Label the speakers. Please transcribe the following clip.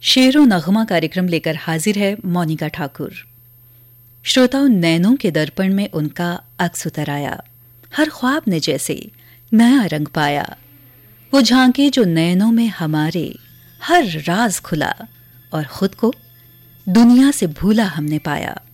Speaker 1: शेरो नगमा कार्यक्रम लेकर हाजिर है मोनिका ठाकुर। श्रोताओं, नैनों के दर्पण में उनका अक्स उतर आया, हर ख्वाब ने जैसे नया रंग पाया। वो झांके जो नैनों में हमारे, हर राज खुला और खुद को दुनिया से भूला हमने पाया।